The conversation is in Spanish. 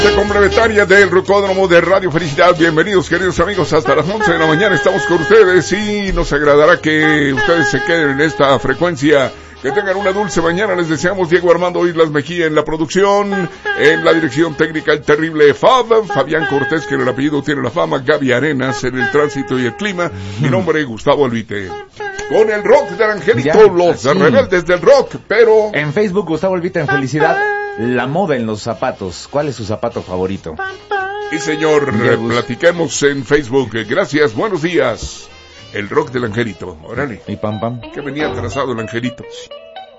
Complementaria del Rocódromo de Radio Felicidad. Bienvenidos, queridos amigos, hasta las 11 de la mañana estamos con ustedes y nos agradará que ustedes se queden en esta frecuencia. Que tengan una dulce mañana. Les deseamos Diego Armando Islas Mejía en la producción, en la dirección técnica el terrible Fab, Fabián Cortés, que en el apellido tiene la fama, Gaby Arenas en el tránsito y el clima, mi nombre Gustavo Albite. Con el rock del Angelito, los rebeldes del rock, pero... En Facebook, Gustavo Albite en Felicidad, la moda en los zapatos. ¿Cuál es su zapato favorito? Y señor, platiquemos en Facebook. Gracias, buenos días. El rock del Angelito, órale. Y pam pam. Que venía atrasado el Angelito.